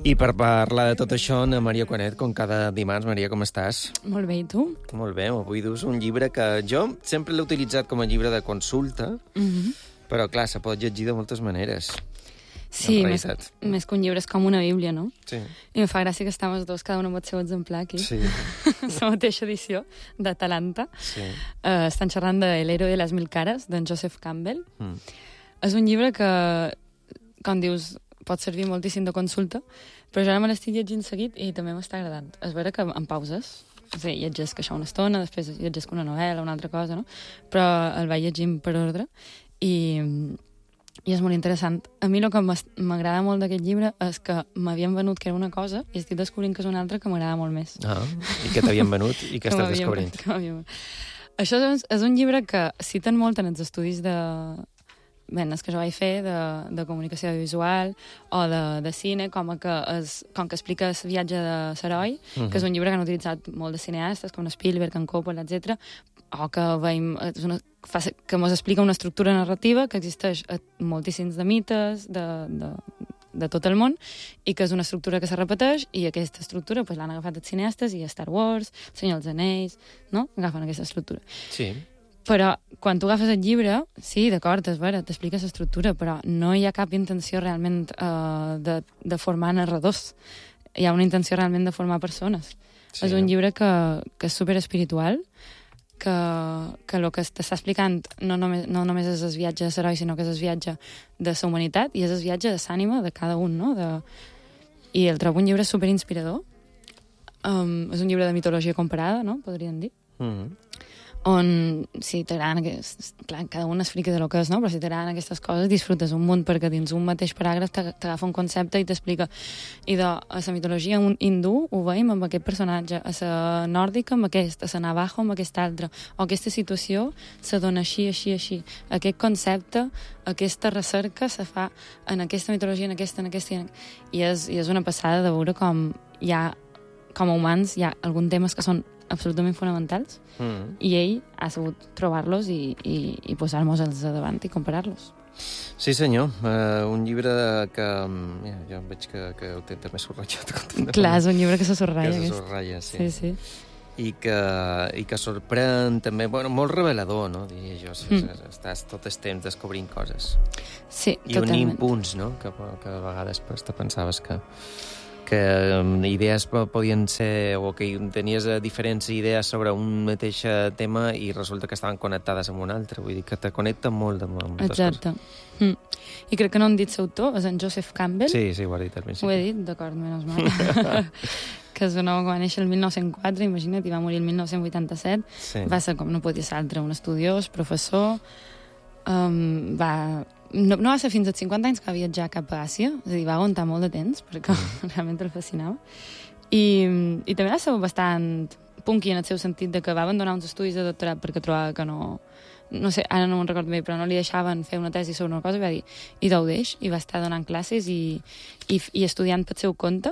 I per parlar de tot això, Ana Maria Quanet, com cada dimarts. Maria, com estàs? Molt bé, i tu? Molt bé, avui dus un llibre que jo sempre l'he utilitzat com a llibre de consulta, però clar, se pot llegir de moltes maneres. Sí, més que un llibre és com una bíblia, no? Sí. I em fa gràcia que estem els dos, cada un amb el seu exemplar aquí. Sí. La mateixa edició d'Atalanta. Sí. Estan xerrant de El héroe de les mil cares, d'en Joseph Campbell. És un llibre que, com dius, pot servir moltíssim de consulta, però jo ara me l'estic llegint seguit i també m'està agradant. És vera que en pauses, o sigui, llegesc això una estona, després llegesc una novel·la, una altra cosa, no? Però el vaig llegint per ordre i és molt interessant. A mi el que m'agrada molt d'aquest llibre és que m'havien venut que era una cosa i estic descobrint que és una altra que m'agrada molt més. Ah, i que t'havien venut i que estàs descobrint. Això és un llibre que citen molt en els estudis és que jo vaig fer de comunicació audiovisual o de cine, com que explica el viatge de l'heroi, que és un llibre que han utilitzat molt de cineastes, com Spielberg, en Coppola, etc. O que que ens explica una estructura narrativa que existeix a moltíssims de mites de tot el món i que és una estructura que se repeteix i aquesta estructura l'han agafat els cineastes i a Star Wars, El Senyor dels Anells, no? Agafen aquesta estructura. Sí. Però quan tu agafes el llibre, sí, d'acord, és vera, t'expliques l'estructura, però no hi ha cap intenció realment de formar narradors. Hi ha una intenció realment de formar persones. Sí, és un llibre que és superespiritual, que el que t'està explicant no només és el viatge de l'heroi, sinó que és el viatge de la humanitat i és el viatge de l'ànima de cada un, no? I el trobo un llibre superinspirador. És un llibre de mitologia comparada, no? Podríem dir. On, si t'agraden, clar, cada un es frica de lo que és, no? Però si t'agraden aquestes coses, disfrutes un munt, perquè dins un mateix paràgraf t'agafa un concepte i t'explica. I a la mitologia hindú ho veiem amb aquest personatge, a la nòrdica amb aquest, a la navajo amb aquest altre, o aquesta situació se dona així. Aquest concepte, aquesta recerca se fa en aquesta mitologia, en aquesta. I és una passada de veure com hi ha, com a humans, hi ha alguns temes que són absolutament fonamentals i ell ha sabut trobar-los i posar-nos-els a davant i comparar-los. Sí, senyor. Un llibre que... jo veig que ho té també subratllat. Clar, és un llibre que se subratlla. Que se subratlla, sí. Sí. I que sorprèn també, molt revelador, no? Diria jo. Estàs tot el temps descobrint coses. Sí, i totalment. I unint punts, no? Que a vegades te pensaves que idees podien ser, o que tenies diferents idees sobre un mateix tema i resulta que estaven connectades amb un altre. Vull dir que te connecten molt amb moltes coses. Exacte. I crec que no hem dit l'autor, és en Joseph Campbell. Sí, ho he dit al principi. Ho he dit? D'acord, menys mal. Que és un home que va néixer el 1904, imagina't, i va morir el 1987. Sí. Va ser, com no podia ser altre, un estudiós, professor. No va ser fins als 50 anys que va viatjar cap a Àsia, és a dir, va aguantar molt de temps, perquè realment el fascinava. I també va ser bastant punky en el seu sentit de que va abandonar uns estudis de doctorat perquè trobava que no sé, ara no me'n recordo bé, però no li deixaven fer una tesi sobre una cosa i va dir, i ho deix, i va estar donant classes i estudiant pel seu compte.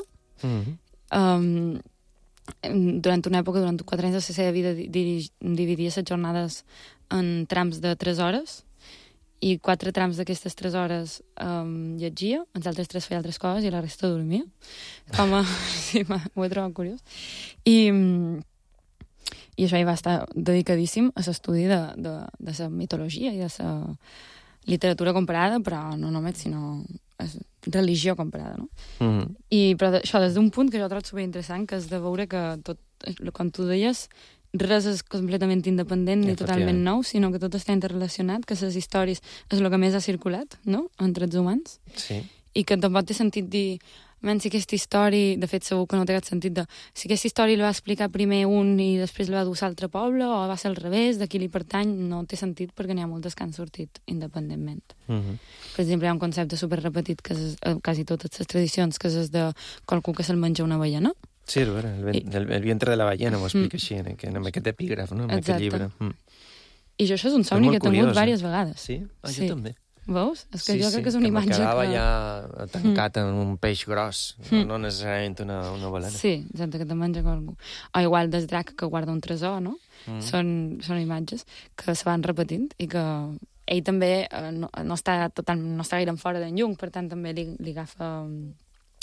Durant una època, durant 4 anys de la seva vida, dividia les jornades en trams de 3 hores i 4 trams d'aquestes 3 hores llegia, els altres 3 feia altres coses i la resta dormia. Sí, ho he trobat curiós. I això hi va estar dedicadíssim a l'estudi de la mitologia i de la literatura comparada, però no només, sinó religió comparada, no? Però això des d'un punt que jo trobo superinteressant, que és de veure que tot, com tu deies, res és completament independent ni totalment nou, sinó que tot està interrelacionat, que les històries és el que més ha circulat, no?, entre els humans. Sí. I que tampoc té sentit dir, si aquesta història, de fet segur que no té cap sentit de, si aquesta història la va explicar primer un i després la va dur a l'altre poble, o va ser al revés, d'aquí li pertany, no té sentit perquè n'hi ha moltes que han sortit independentment. Per exemple, hi ha un concepte superrepetit que és quasi totes les tradicions, que és de qualcú que se'l menja una avellana. Sí, el vientre de la ballena, m'ho explica així, en aquest epígraf, no? En aquest llibre. I jo això és un somni que he tingut diverses vegades. Sí? Jo també. Veus? És que jo crec que és una imatge que... quedava ja tancat en un peix gros, no necessàriament una balena. Sí, exacte, que te menja qualcú. O igual del drac que guarda un tresor, no? Són imatges que se van repetint i que ell també no està gaire en fora d'en Jung, per tant també li agafa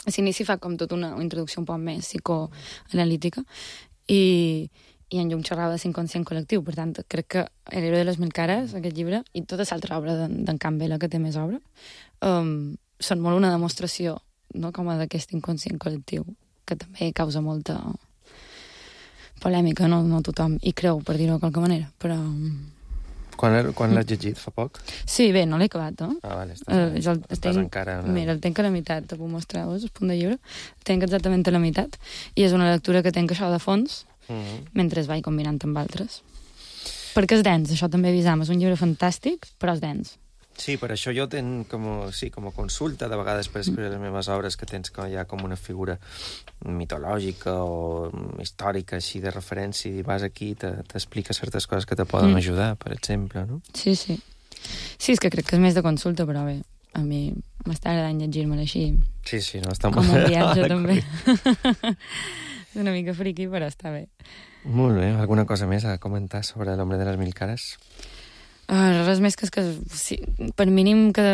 l'inici fa com tota una introducció un poc més psicoanalítica i en llum xerrava de l'inconscient col·lectiu. Per tant, crec que El héroe de les mil cares, aquest llibre, i tota l'altra obra d'en Campbell, que té més obra, són molt una demostració, no, com a d'aquest inconscient col·lectiu, que també causa molta polèmica, no tothom hi creu, per dir-ho de qualque manera, però... Quan l'has llegit? Fa poc? Sí, bé, no l'he acabat, no? Ah, vale, estàs encara... Mira, el tenc a la meitat, te puc mostrar-vos, el punt de llibre. El tenc exactament a la meitat, i és una lectura que tenc això de fons, mentre es vaig combinant amb altres. Perquè és dens, això també avisam, és un llibre fantàstic, però és dens. Sí, per això jo tenc com a consulta, de vegades per escriure les meves obres, que tens ja com una figura mitològica o històrica, així de referència, i vas aquí i t'explica certes coses que te poden ajudar, per exemple, no? Sí. Sí, és que crec que és més de consulta, però bé, a mi m'està agradant llegir-me'l així. Sí, no, està molt bé. Com un viatge, també. És una mica friqui, però està bé. Molt bé. Alguna cosa més a comentar sobre l'Hombre de les mil cares? Res més que sí, per mínim que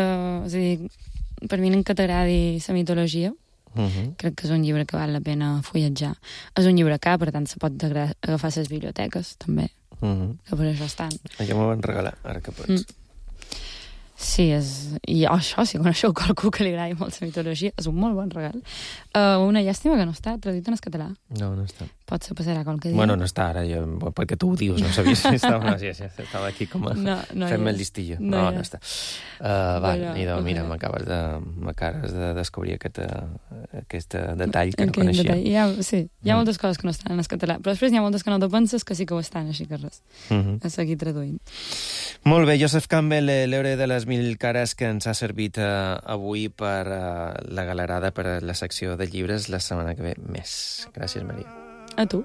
t'agradi la mitologia, crec que és un llibre que val la pena fulletjar. És un llibre car, per tant se pot agafar a les biblioteques també, que per això estan. Ja m'ho van regalar, ara que pots. Sí, i això, si coneixeu qualcú que li agradi molt la mitologia, és un molt bon regal. Una llàstima que no està traduït en català. No està. Potser passarà qualque dia. Bueno, no està ara, perquè tu ho dius, no sabia si estava... No, sí, estava aquí com a fent-me el listillo. No està. Mira, m'acabes de descobrir aquest detall que no coneixia. Sí, hi ha moltes coses que no estan en català, però després hi ha moltes que no te penses que sí que ho estan, així que res. A seguir traduint. Molt bé, Joseph Campbell, l'héroe de les mil cares, que ens ha servit avui per la galerada, per la secció de llibres, la setmana que ve més. Gràcies, Maria. A tu.